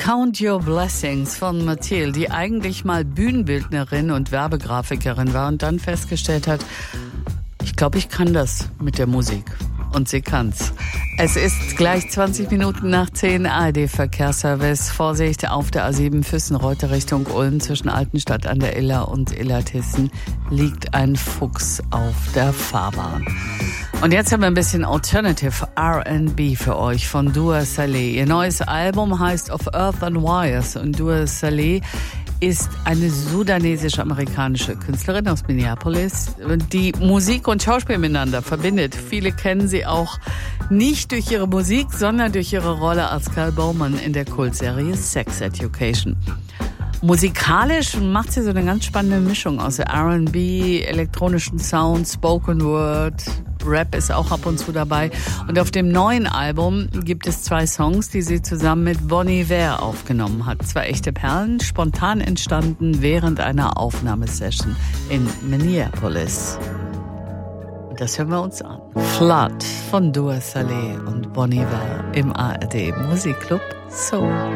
Count Your Blessings von Mathilde, die eigentlich mal Bühnenbildnerin und Werbegrafikerin war und dann festgestellt hat, ich glaube, ich kann das mit der Musik. Und sie kann's. Es ist gleich 20 Minuten nach 10 ARD-Verkehrsservice. Vorsicht auf der A7 Füssen-Reuter Richtung Ulm zwischen Altenstadt an der Iller und Illertissen liegt ein Fuchs auf der Fahrbahn. Und jetzt haben wir ein bisschen Alternative R&B für euch von Dua Saleh. Ihr neues Album heißt Of Earth and Wires und Dua Saleh ist eine sudanesisch-amerikanische Künstlerin aus Minneapolis, die Musik und Schauspiel miteinander verbindet. Viele kennen sie auch nicht durch ihre Musik, sondern durch ihre Rolle als Carl Bowman in der Kultserie Sex Education. Musikalisch macht sie so eine ganz spannende Mischung aus R&B, elektronischen Sound, Spoken Word, Rap ist auch ab und zu dabei. Und auf dem neuen Album gibt es 2 Songs, die sie zusammen mit Bon Iver aufgenommen hat. 2 echte Perlen, spontan entstanden während einer Aufnahmesession in Minneapolis. Und das hören wir uns an. Flood von Dua Saleh und Bon Iver im ARD Musikclub Soul.